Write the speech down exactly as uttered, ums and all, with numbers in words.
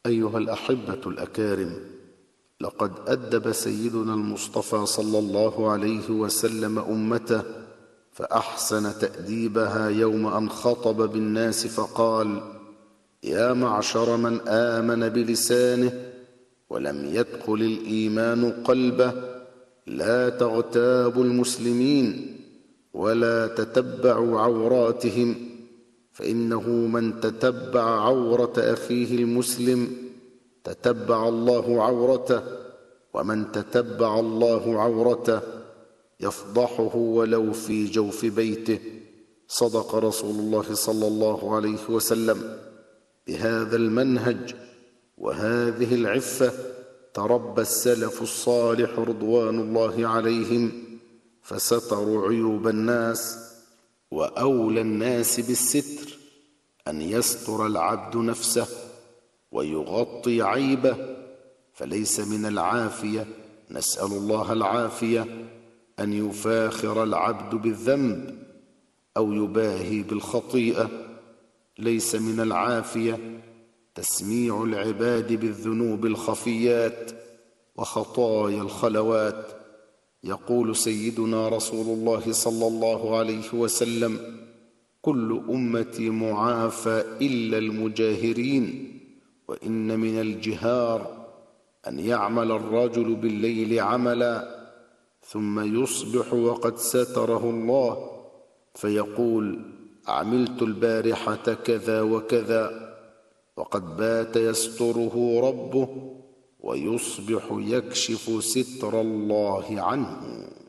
أيها الأحبة الأكارم، لقد أدب سيدنا المصطفى صلى الله عليه وسلم أمته فأحسن تأديبها يوم أن خطب بالناس فقال: يا معشر من آمن بلسانه ولم يدخل الإيمان قلبه، لا تغتابوا المسلمين ولا تتبعوا عوراتهم، فإنه من تتبع عورة أخيه المسلم تتبع الله عورته، ومن تتبع الله عورته يفضحه ولو في جوف بيته. صدق رسول الله صلى الله عليه وسلم. بهذا المنهج وهذه العفة تربى السلف الصالح رضوان الله عليهم، فستروا عيوب الناس. وأولى الناس بالستر أن يستر العبد نفسه ويغطي عيبه، فليس من العافية، نسأل الله العافية، أن يفاخر العبد بالذنب أو يباهي بالخطيئة. ليس من العافية تسميع العباد بالذنوب الخفيات وخطايا الخلوات. يقول سيدنا رسول الله صلى الله عليه وسلم: كل أمتي معافى إلا المجاهرين. وإن من الجهار أن يعمل الرجل بالليل عملا ثم يصبح وقد ستره الله، فيقول: عملت البارحة كذا وكذا، وقد بات يستره ربه، ويصبح يكشف ستر الله عنه.